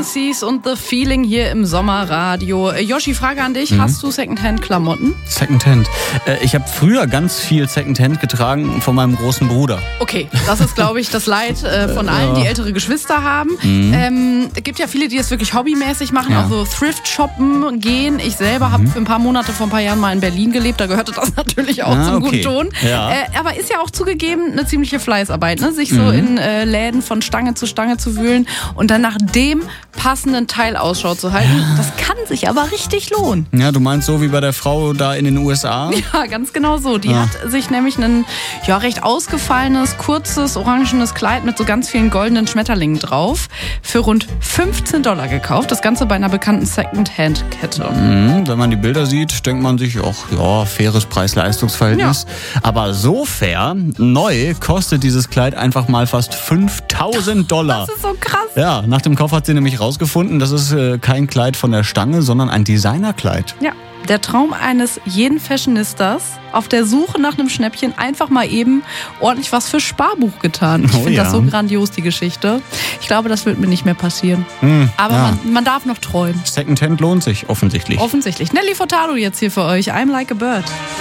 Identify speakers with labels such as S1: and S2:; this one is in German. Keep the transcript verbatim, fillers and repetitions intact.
S1: Seas und The Feeling hier im Sommerradio. Yoshi, Frage an dich. Mhm. Hast du Secondhand-Klamotten?
S2: Secondhand. Äh, ich habe früher ganz viel Secondhand getragen von meinem großen Bruder.
S1: Okay, das ist, glaube ich, das Leid äh, von allen, die ältere Geschwister haben.
S2: Mhm.
S1: Ähm, es gibt ja viele, die das wirklich hobbymäßig machen,
S2: Ja.
S1: auch so Thrift-Shoppen gehen. Ich selber
S2: Mhm.
S1: habe für ein paar Monate, vor ein paar Jahren mal in Berlin gelebt. Da gehörte das natürlich auch
S2: Ah,
S1: zum
S2: okay.
S1: guten Ton.
S2: Ja.
S1: Äh, aber ist ja auch zugegeben eine ziemliche Fleißarbeit, ne? Sich so
S2: Mhm.
S1: in äh, Läden von Stange zu Stange zu wühlen und dann nach dem passenden Teil Ausschau zu halten. Das kann sich aber richtig lohnen.
S2: Ja, du meinst so wie bei der Frau da in den U S A?
S1: Ja, ganz genau so. Die
S2: Ah.
S1: hat sich nämlich ein ja, recht ausgefallenes, kurzes, orangenes Kleid mit so ganz vielen goldenen Schmetterlingen drauf für rund fünfzehn Dollar gekauft. Das Ganze bei einer bekannten Second-Hand-Kette.
S2: Mhm, wenn man die Bilder sieht, denkt man sich, ach ja, faires Preis-Leistungs-Verhältnis. Aber so fair, neu kostet dieses Kleid einfach mal fast fünftausend Dollar.
S1: Das ist so krass.
S2: Ja, nach dem Kauf hat sie nämlich rausgefunden, das ist äh, kein Kleid von der Stange, sondern ein Designerkleid.
S1: Ja, der Traum eines jeden Fashionistas, auf der Suche nach einem Schnäppchen, einfach mal eben ordentlich was für Sparbuch getan. Ich
S2: Oh
S1: finde
S2: ja.
S1: das so grandios, die Geschichte. Ich glaube, das wird mir nicht mehr passieren.
S2: Hm,
S1: Aber
S2: ja.
S1: man, man darf noch träumen.
S2: Secondhand lohnt sich offensichtlich.
S1: Offensichtlich. Nelly Furtado jetzt hier für euch. I'm like a bird.